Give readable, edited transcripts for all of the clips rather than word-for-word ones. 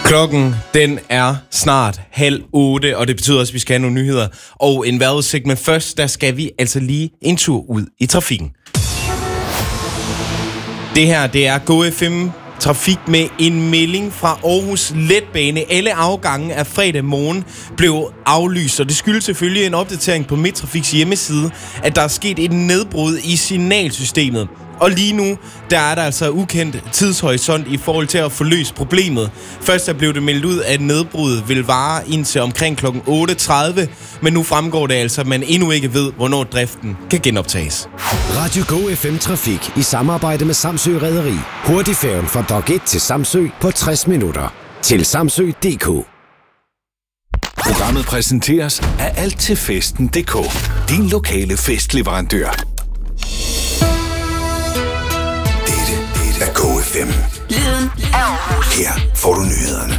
Klokken, den er snart 7:30, og det betyder også, at vi skal have nogle nyheder og en vejrudsigt. Men først, der skal vi altså lige en tur ud i trafikken. Det her, det er GoFM Trafik med en melding fra Aarhus Letbane. Alle afgange af fredag morgen blev aflyst, og det skyldes selvfølgelig en opdatering på Midttrafiks hjemmeside, at der er sket et nedbrud i signalsystemet. Og lige nu, der er der altså ukendt tidshorisont i forhold til at få løst problemet. Først der blev det meldt ud, at nedbruddet vil vare indtil omkring kl. 8:30, men nu fremgår det altså, at man endnu ikke ved, hvornår driften kan genoptages. Radio GoFM Trafik i samarbejde med Samsø Rederi. Hurtigfærgen fra Dok 1 til Samsø på 60 minutter. Til Samsø.dk. Programmet præsenteres af alttilfesten.dk. Din lokale festleverandør. Af GoFM. Lyden af Aarhus. Her får du nyhederne.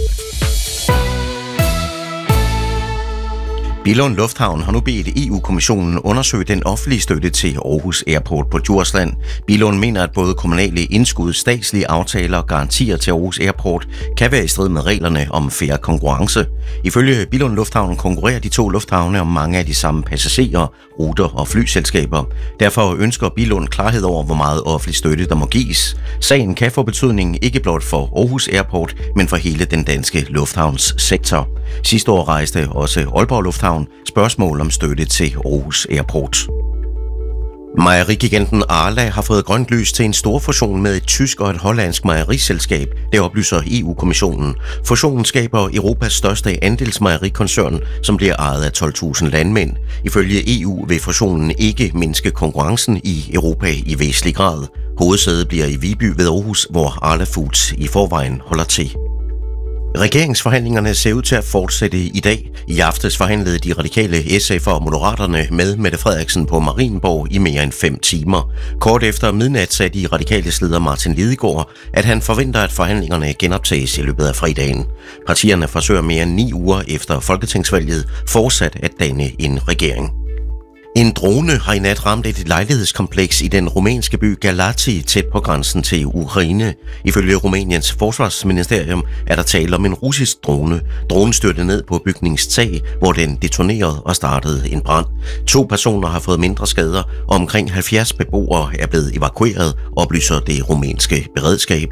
Billund Lufthavn har nu bedt EU-kommissionen undersøge den offentlige støtte til Aarhus Airport på Djursland. Billund mener, at både kommunale indskud, statslige aftaler og garantier til Aarhus Airport kan være i strid med reglerne om fair konkurrence. Ifølge Billund Lufthavn konkurrerer de to lufthavne om mange af de samme passagerer, ruter og flyselskaber. Derfor ønsker Billund klarhed over, hvor meget offentlig støtte der må gives. Sagen kan få betydning ikke blot for Aarhus Airport, men for hele den danske lufthavnssektor. Sidste år rejste også Aalborg Lufthavn spørgsmål om støtte til Aarhus Airport. Mejerigiganten Arla har fået grønt lys til en stor fusion med et tysk og et hollandsk mejeriselskab, det oplyser EU-kommissionen. Fusionen skaber Europas største andelsmejerikoncern, som bliver ejet af 12.000 landmænd. Ifølge EU vil fusionen ikke mindske konkurrencen i Europa i væsentlig grad. Hovedsædet bliver i Viby ved Aarhus, hvor Arla Foods i forvejen holder til. Regeringsforhandlingerne ser ud til at fortsætte i dag. I aftes forhandlede de radikale SF og Moderaterne med Mette Frederiksen på Marienborg i mere end 5 timer. Kort efter midnat sagde de radikale leder Martin Lidegaard, at han forventer, at forhandlingerne genoptages i løbet af fredagen. Partierne forsøger mere end 9 uger efter folketingsvalget fortsat at danne en regering. En drone har i nat ramt et lejlighedskompleks i den rumænske by Galați tæt på grænsen til Ukraine. Ifølge Rumæniens forsvarsministerium er der tale om en russisk drone. Dronen styrtede ned på bygningstag, hvor den detonerede og startede en brand. 2 personer har fået mindre skader, og omkring 70 beboere er blevet evakueret, oplyser det rumænske beredskab.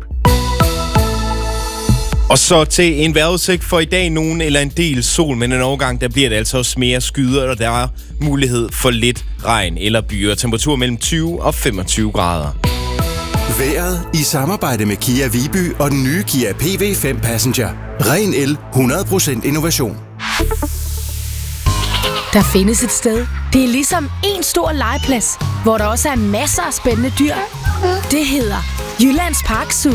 Og så til en vejrudsigt for i dag, nogen eller en del sol, men en overgang, der bliver det altså også mere skyder, og der er mulighed for lidt regn eller byer. Temperatur mellem 20 og 25 grader. Vejret i samarbejde med Kia Viby og den nye Kia PV5 Passenger. Ren el, 100% innovation. Der findes et sted. Det er ligesom en stor legeplads, hvor der også er masser af spændende dyr. Det hedder Jyllands Park Zoo.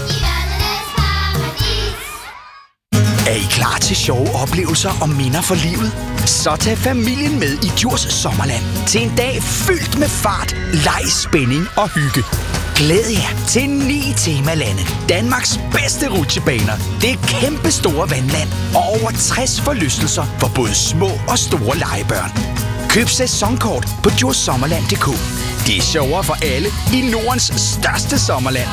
Er I klar til sjove oplevelser og minder for livet? Så tag familien med i Djurs Sommerland til en dag fyldt med fart, leg, spænding og hygge. Glæd jer til 9 temalande, Danmarks bedste rutsjebaner, det kæmpe store vandland og over 60 forlystelser for både små og store legebørn. Køb sæsonkort på djurssommerland.dk. Det er sjovere for alle i Nordens største sommerland.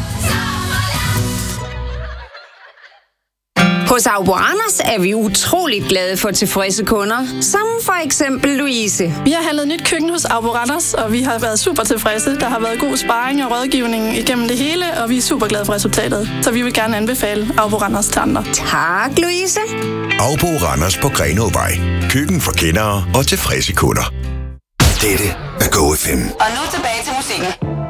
Hos Auboranas er vi utroligt glade for tilfredse kunder, som for eksempel Louise. Vi har handlet nyt køkken hos Auboranas, og vi har været super tilfredse. Der har været god sparring og rådgivning igennem det hele, og vi er super glade for resultatet. Så vi vil gerne anbefale Auboranas til andre. Tak, Louise. Auboranas på Grenåvej. Køkken for kendere og tilfredse kunder. Dette er GoFM. Og nu tilbage til musikken.